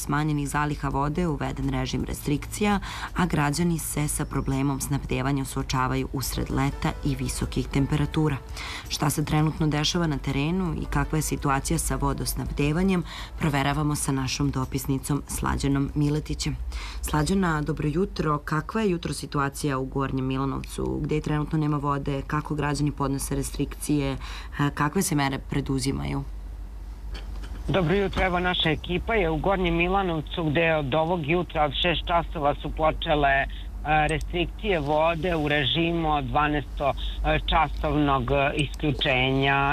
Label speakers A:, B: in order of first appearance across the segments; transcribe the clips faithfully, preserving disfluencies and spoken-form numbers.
A: smanjenih zaliha vode uveden režim restrikcija, a građani se sa problemom snabdevanja suočavaju usred leta i visokih temperatura. Šta se trenutno dešava na terenu i kakva je situacija sa vodosnabdevanjem, proveravamo sa našom dopisnicom Slađanom Miletićem. Slađana, dobro jutro. Kakva je jutro situacija u Gornjem Milanovcu? Gde trenutno nema vode? Kako građani podnose restrikcije? Kakve se mere preduzimaju?
B: Dobro jutro, evo naša ekipa je u Gornjem Milanovcu gde od ovog jutra od šest časova su počele restrikcije vode u režimu dvanaestočasovnog isključenja.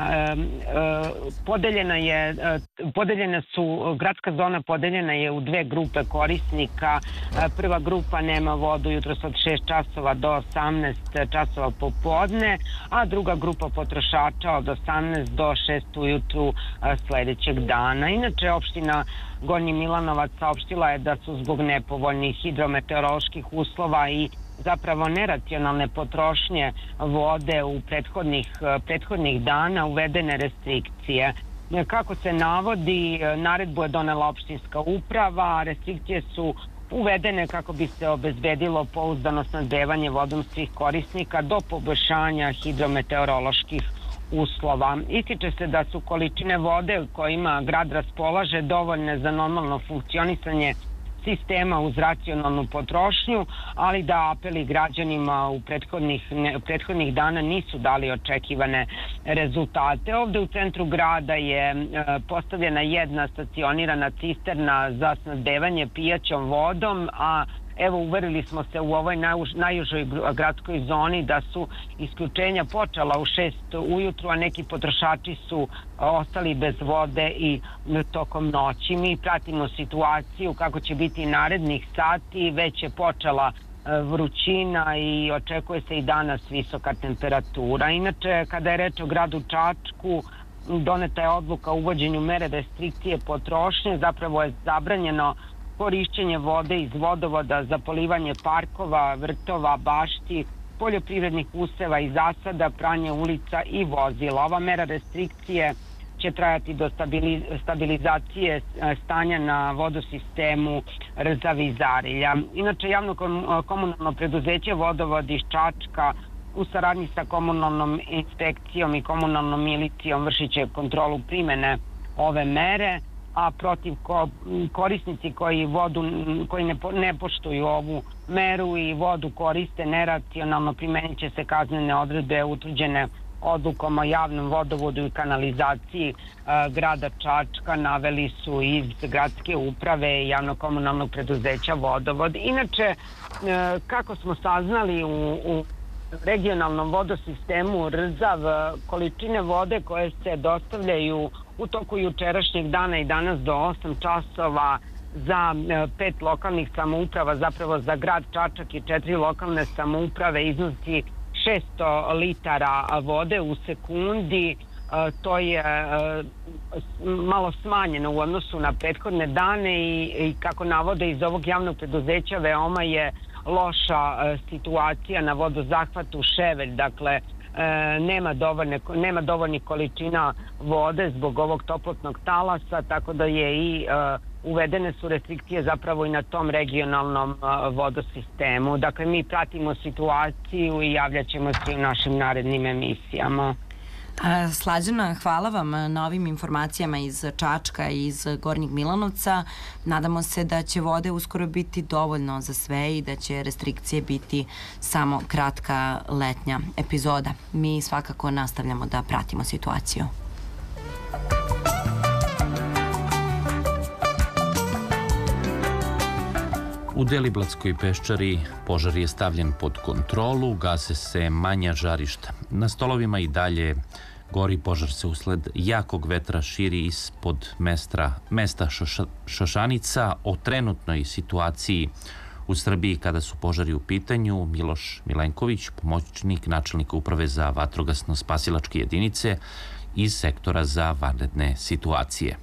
B: Podeljena je, podeljene su, gradska zona podeljena je u dve grupe korisnika. Prva grupa nema vodu jutros od šest časova do osamnaest časova popodne, a druga grupa potrošača od osamnaest do šest ujutru sledećeg dana. Inače, opština Gornji Milanovac saopštila je da su zbog nepovoljnih hidrometeoroloških uslova i zapravo neracionalne potrošnje vode u prethodnih, prethodnih dana uvedene restrikcije. Kako se navodi, naredbu je donela opštinska uprava, restrikcije su uvedene kako bi se obezbedilo pouzdano snabdevanje vodom svih korisnika do poboljšanja hidrometeoroloških uslova. Ističe se da su količine vode kojima grad raspolaže dovoljne za normalno funkcionisanje sistema uz racionalnu potrošnju, ali da apeli građanima u prethodnih, ne, prethodnih dana nisu dali očekivane rezultate. Ovde u centru grada je e, postavljena jedna stacionirana cisterna za snabdevanje pijaćom vodom, a evo, uverili smo se u ovoj najuž, najužoj gradskoj zoni da su isključenja počela u šest ujutru, a neki potrošači su ostali bez vode i tokom noći. Mi pratimo situaciju kako će biti narednih sati, već je počela vrućina i očekuje se i danas visoka temperatura. Inače, kada je reč o gradu Čačku, doneta je odluka o uvođenju mere restrikcije potrošnje, zapravo je zabranjeno korišćenje vode iz vodovoda za polivanje parkova, vrtova, bašti, poljoprivrednih useva i zasada, pranje ulica i vozila. Ova mera restrikcije će trajati do stabilizacije stanja na vodosistemu Rzavi i Zarilja. Inače, javno komunalno preduzeće Vodovod iz Čačka u saradnji sa komunalnom inspekcijom i komunalnom milicijom vršit će kontrolu primene ove mere, a protiv ko, korisnici koji vodu koji ne, ne poštuju ovu meru i vodu koriste neracionalno, primenit će se kaznene odredbe utvrđene odlukom o javnom vodovodu i kanalizaciji a, grada Čačka, naveli su iz gradske uprave i javno-komunalnog preduzeća Vodovod. Inače, a, kako smo saznali u, u regionalnom vodosistemu Rzav, količine vode koje se dostavljaju u toku jučerašnjeg dana i danas do osam časova za pet lokalnih samouprava, zapravo za grad Čačak i četiri lokalne samouprave, iznosi šesto litara vode u sekundi. To je malo smanjeno u odnosu na prethodne dane i, i kako navode iz ovog javnog preduzeća, veoma je loša situacija na vodozahvatu Ševelj, dakle nema dovoljne, nema dovoljnih količina vode zbog ovog toplotnog talasa, tako da je i uvedene su restrikcije zapravo i na tom regionalnom vodosistemu. Dakle, mi pratimo situaciju i javljat ćemo se u našim narednim emisijama.
A: Slađana, hvala vam na ovim informacijama iz Čačka i iz Gornjeg Milanovca. Nadamo se da će vode uskoro biti dovoljno za sve i da će restrikcije biti samo kratka letnja epizoda. Mi svakako nastavljamo da pratimo situaciju.
C: U Deliblatskoj peščari požar je stavljen pod kontrolu, gase se manja žarišta. Na stolovima i dalje gori, požar se usled jakog vetra širi ispod mestra, mesta Šoša, Šošanica. O trenutnoj situaciji u Srbiji kada su požari u pitanju Miloš Milenković, pomoćnik načelnika uprave za vatrogasno-spasilačke jedinice iz sektora za vanredne situacije.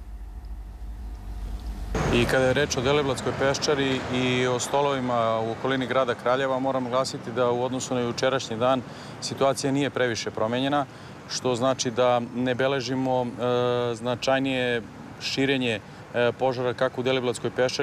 D: I kada je reč o Deliblatskoj peščari i o stolovima u okolini grada Kraljeva, moram glasiti da u odnosu na jučerašnji dan situacija nije previše promenjena, što znači da ne beležimo e, značajnije širenje e, požara kako u Deliblatskoj peščari,